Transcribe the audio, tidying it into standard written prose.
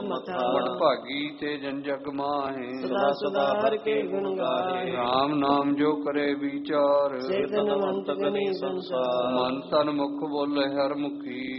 ਮਥਾ। ਵਡਭਾਗੀ ਤੇ ਜਨ ਜਗ ਮਾਹੇ ਸਦਾ ਸਦਾ ਹਰਿ ਕੇ ਗੁਣ ਗਾਏ। ਰਾਮ ਨਾਮ ਜੋ ਕਰੇ ਵਿਚਾਰ ਸੇ ਧਨਵੰਤ ਗਨੀ ਸੰਸਾਰ। ਮਨ ਤਨ ਮੁਖ ਬੋਲੇ ਹਰ ਮੁਖੀ